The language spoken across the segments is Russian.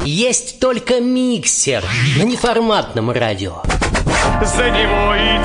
Есть только миксер на неформатном радио. За него и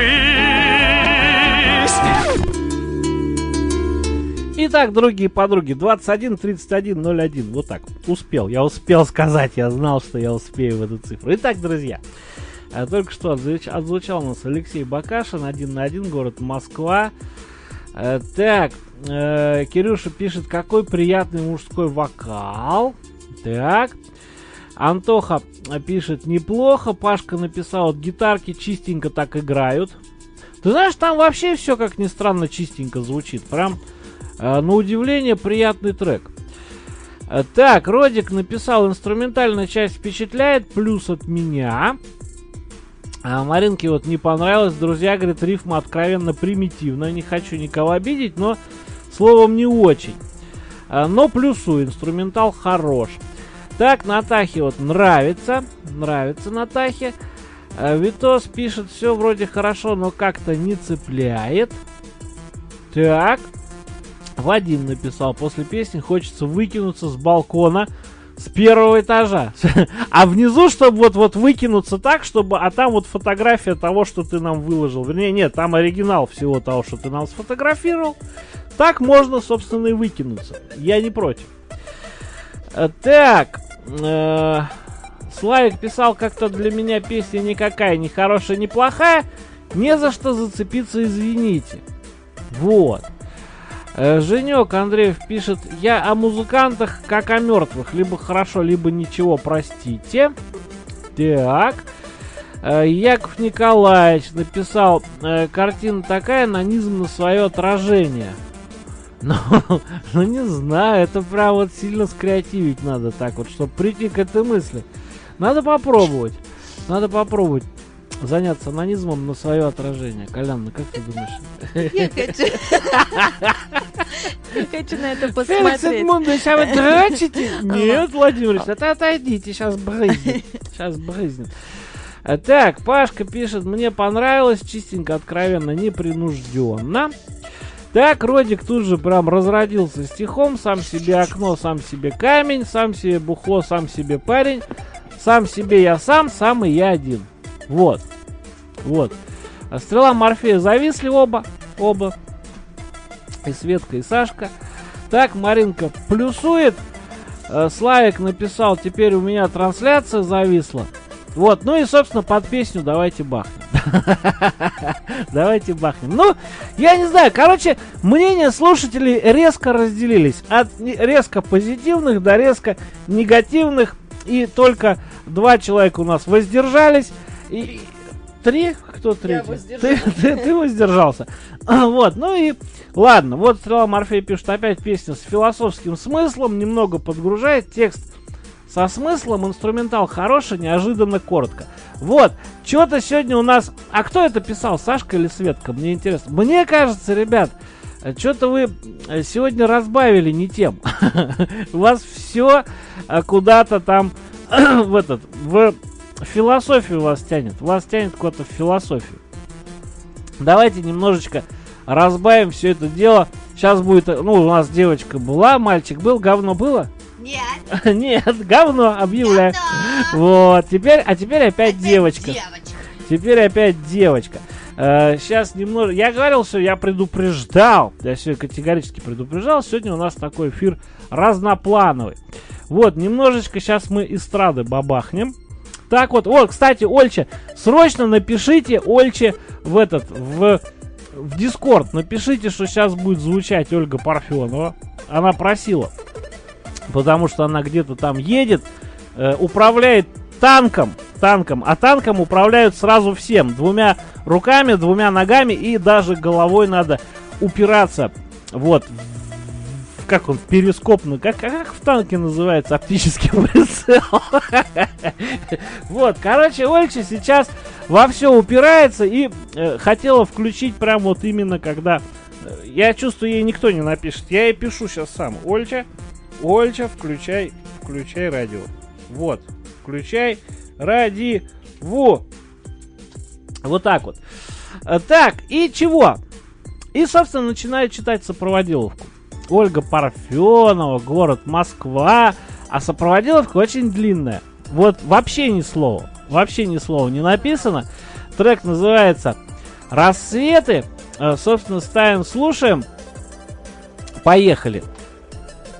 держись. Итак, другие подруги, 21 31 01. Вот так. Я успел сказать, я знал, что я успею в эту цифру. Итак, друзья, только что отзвучал у нас Алексей Бакашин, 1 на 1, город Москва. Так, Кирюша пишет, какой приятный мужской вокал. Так, Антоха пишет, неплохо. Пашка написал, гитарки чистенько так играют. Ты знаешь, там вообще все, как ни странно, чистенько звучит. Прям, на удивление, приятный трек. Так, Родик написал, инструментальная часть впечатляет, плюс от меня. Маринке вот не понравилось, друзья, говорит, рифма откровенно примитивная, не хочу никого обидеть, но словом не очень. Но плюсую, инструментал хорош. Так, Натахе вот нравится Натахе. Витос пишет, все вроде хорошо, но как-то не цепляет. Так, Вадим написал, после песни хочется выкинуться с балкона с первого этажа. А внизу, чтобы вот выкинуться так, чтобы... А там вот фотография того, что ты нам выложил. Вернее, нет, там оригинал всего того, что ты нам сфотографировал. Так можно, собственно, и выкинуться. Я не против. Так. Славик писал, как-то для меня песня никакая, ни хорошая, ни плохая. Не за что зацепиться, извините. Вот. Женек Андреев пишет, я о музыкантах как о мертвых. Либо хорошо, либо ничего, простите. Так. Яков Николаевич написал, картина такая, нанизм на свое отражение. Ну, не знаю, это прям вот сильно скреативить надо так вот, чтобы прийти к этой мысли. Надо попробовать заняться анонизмом на свое отражение. Колян, как ты думаешь? Я хочу на это посмотреть. Феликс Эдмундович, а вы дрочите? Нет, Владимир Ильич, это отойдите, сейчас брызнет. Так, Пашка пишет, мне понравилось, чистенько, откровенно, непринужденно. Так, Родик тут же прям разродился стихом, сам себе окно, сам себе камень, сам себе бухло, сам себе парень, сам себе я сам и я один. Вот. Стрела Морфея зависли оба. И Светка, и Сашка. Так, Маринка плюсует. Славик написал, теперь у меня трансляция зависла. Вот, ну и, собственно, под песню давайте бахнем. Давайте бахнем. Ну, я не знаю, короче, мнения слушателей резко разделились. От резко позитивных до резко негативных. И только 2 человека у нас воздержались. И 3? Кто третий? Ты воздержался. Вот, ну и ладно. Вот Стрела Морфея пишет, опять песня с философским смыслом. Немного подгружает текст со смыслом, инструментал хороший, неожиданно коротко. Вот, что-то сегодня у нас... А кто это писал, Сашка или Светка? Мне интересно. Мне кажется, ребят, что-то вы сегодня разбавили не тем. У вас все куда-то там в философию вас тянет. Вас тянет куда-то в философию. Давайте немножечко разбавим все это дело. Сейчас будет... Ну, у нас девочка была, мальчик был, говно было? Нет. Нет, говно, объявляю. Вот, теперь опять девочка. Теперь опять девочка. Сейчас немного... Я говорил, что я предупреждал. Я все категорически предупреждал. Сегодня у нас такой эфир разноплановый. Вот, немножечко сейчас мы эстрады бабахнем. Так вот, кстати, Ольча, срочно напишите Ольче в Дискорд. Напишите, что сейчас будет звучать Ольга Парфенова. Она просила. Потому что она где-то там едет, управляет танком, а танком управляют сразу всем. 2 руками, 2 ногами и даже головой надо упираться. Вот. Как он, перископный, как в танке называется, оптический прицел. Вот, короче, Ольча сейчас во все упирается и хотела включить прям вот именно когда... Я чувствую, ей никто не напишет. Я ей пишу сейчас сам. Ольча, включай радио. Вот, включай радио. Вот так вот. Так, и чего? И, собственно, начинаю читать сопроводиловку. Ольга Парфенова, город Москва, А сопроводиловка очень длинная. Вот вообще ни слова не написано. Трек называется «Рассветы». Собственно, ставим, слушаем. Поехали.